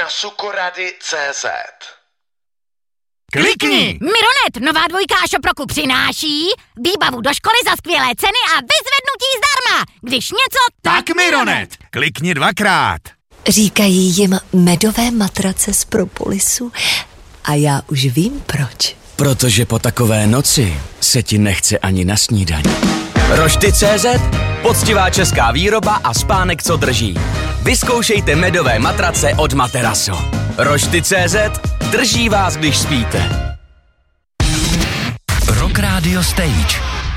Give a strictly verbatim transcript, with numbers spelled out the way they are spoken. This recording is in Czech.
sukorady tečka cé zet. Klikni! Mironet, nová dvojka Šoproku přináší výbavu do školy za skvělé ceny a vyzvednutí zdarma. Když něco, tak, Tak Mironet! Klikni dvakrát. Říkají jim medové matrace z Propolisu a já už vím proč. Protože po takové noci se ti nechce ani na snídani. Rošty tečka cé zet, poctivá česká výroba a spánek, co drží. Vyzkoušejte medové matrace od Materaso. Rošty tečka cé zet, drží vás, když spíte. Rock Radio Stage.